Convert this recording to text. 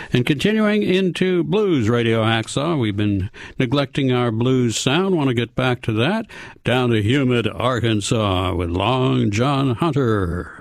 And continuing into Blues Radio Hacksaw, we've been neglecting our blues sound. Want to get back to that. Down to humid Arkansas with Long John Hunter.